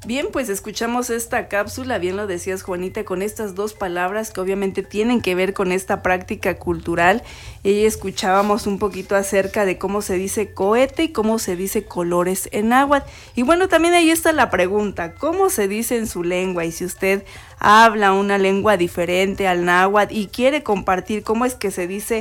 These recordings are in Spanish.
Bien, pues escuchamos esta cápsula, bien lo decías Juanita, con estas dos palabras que obviamente tienen que ver con esta práctica cultural. Y escuchábamos un poquito acerca de cómo se dice cohete y cómo se dice colores en náhuatl. Y bueno, también ahí está la pregunta, ¿cómo se dice en su lengua? Y si usted habla una lengua diferente al náhuatl y quiere compartir cómo es que se dice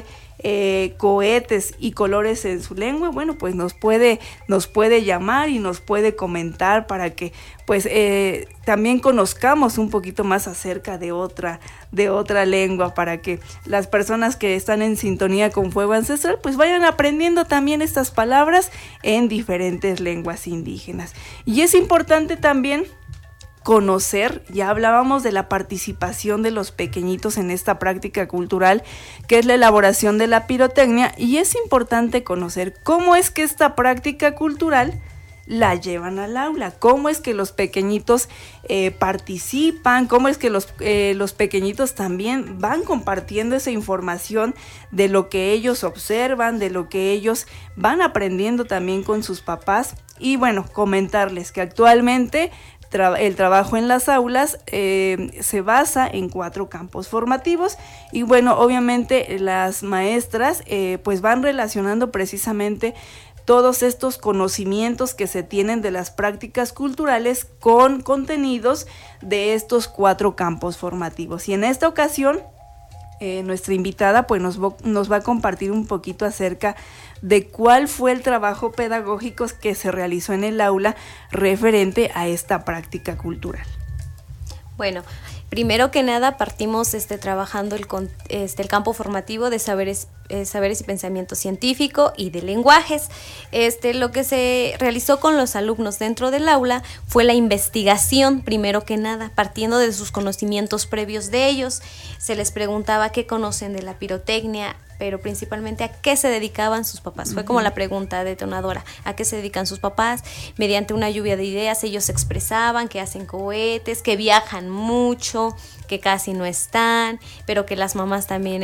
cohetes y colores en su lengua, bueno, pues nos puede llamar y nos puede comentar para que pues también conozcamos un poquito más acerca de otra lengua, para que las personas que están en sintonía con Fuego Ancestral pues vayan aprendiendo también estas palabras en diferentes lenguas indígenas. Y es importante también conocer, ya hablábamos de la participación de los pequeñitos en esta práctica cultural, que es la elaboración de la pirotecnia, y es importante conocer cómo es que esta práctica cultural la llevan al aula, cómo es que los pequeñitos participan, cómo es que los pequeñitos también van compartiendo esa información de lo que ellos observan, de lo que ellos van aprendiendo también con sus papás. Y bueno, comentarles que actualmente el trabajo en las aulas se basa en 4 campos formativos, y bueno, obviamente las maestras pues van relacionando precisamente todos estos conocimientos que se tienen de las prácticas culturales con contenidos de estos 4 campos formativos. Y en esta ocasión nuestra invitada pues nos va a compartir un poquito acerca de cuál fue el trabajo pedagógico que se realizó en el aula referente a esta práctica cultural. Bueno, primero que nada partimos trabajando el campo formativo de saberes y pensamiento científico y de lenguajes. Lo que se realizó con los alumnos dentro del aula fue la investigación, primero que nada, partiendo de sus conocimientos previos de ellos. Se les preguntaba qué conocen de la pirotecnia, pero principalmente a qué se dedicaban sus papás. Fue como la pregunta detonadora, ¿a qué se dedican sus papás? Mediante una lluvia de ideas ellos expresaban que hacen cohetes, que viajan mucho, que casi no están, pero que las mamás también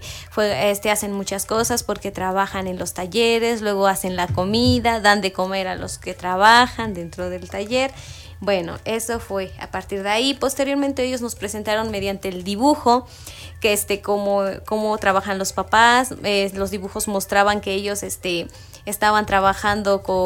hacen muchas cosas porque trabajan en los talleres, luego hacen la comida, dan de comer a los que trabajan dentro del taller. Bueno, eso fue a partir de ahí. Posteriormente ellos nos presentaron mediante el dibujo que cómo trabajan los papás. Los dibujos mostraban que ellos estaban trabajando con